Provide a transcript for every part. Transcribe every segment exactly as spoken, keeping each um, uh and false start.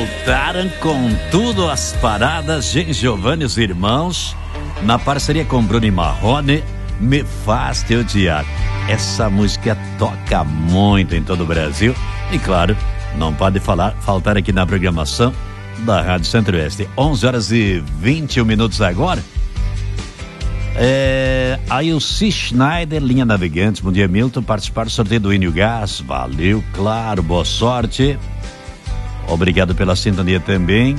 voltaram com tudo as paradas, Gen Giovanni e os irmãos, na parceria com Bruno e Marrone, Me Faz Te Odiar. Essa música toca muito em todo o Brasil e, claro, não pode falar, faltar aqui na programação da Rádio Centro-Oeste. onze horas e vinte e um minutos agora. É, aí o C. Schneider, linha Navegantes. Bom dia, Milton. Participar do sorteio do Enio Gás. Valeu, claro, boa sorte. Obrigado pela sintonia também.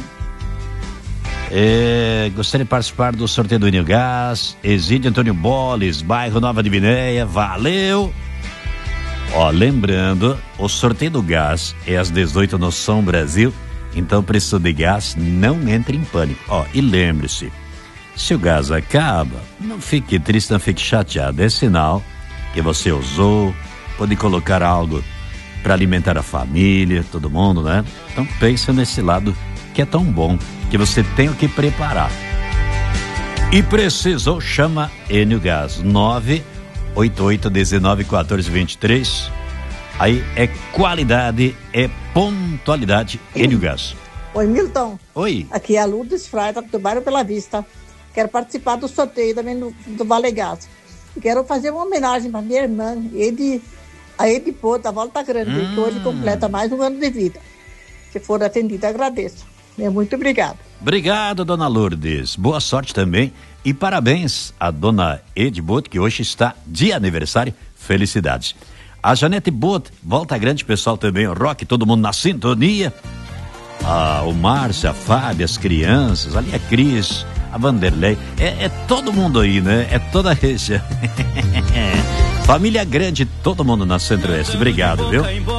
É, gostaria de participar do sorteio do Enio Gás. Exídio Antônio Boles, bairro Nova Divinéia. Valeu. Ó, lembrando, o sorteio do gás é às dezoito no Som Brasil. Então, preço de gás, não entre em pânico. Ó, e lembre-se, se o gás acaba, não fique triste, não fique chateado. É sinal que você usou, pode colocar algo para alimentar a família, todo mundo, né? Então pensa nesse lado que é tão bom, que você tem o que preparar. E precisou, chama Enio Gás, nove oito oito um nove um quatro dois três. Aí é qualidade, é pontualidade, Enio Gás. Oi, Milton. Oi. Aqui é a Lourdes Freita, do bairro Bela Vista. Quero participar do sorteio também do, do Vale Gás. Quero fazer uma homenagem para minha irmã, Edi, a Edi Pô, da Volta Grande, hum. que hoje completa mais um ano de vida. Se for atendida, agradeço. Muito obrigado. Obrigado, dona Lourdes. Boa sorte também. E parabéns à dona Edi Bot, que hoje está de aniversário. Felicidades. A Janete Bot, Volta Grande, pessoal também, o Rock, todo mundo na sintonia. Ah, o Márcio, a Fábio, as crianças, ali a Cris, a Vanderlei, é, é todo mundo aí, né? É toda a região. Família grande, todo mundo na Centro-Oeste. Obrigado, viu?